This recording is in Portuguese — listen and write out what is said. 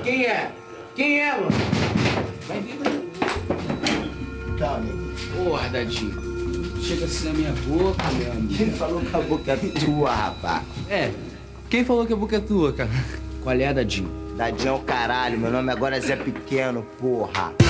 Quem é? Quem é, mano? Vai vir, vai vir. Tá, amigo. Porra, Dadinho. Chega assim na minha boca, meu amigo. Quem falou que a boca é tua, rapaz? É, quem falou que a boca é tua, cara? Qual é, Dadinho? Dadinho é o caralho, meu nome agora é Zé Pequeno, porra.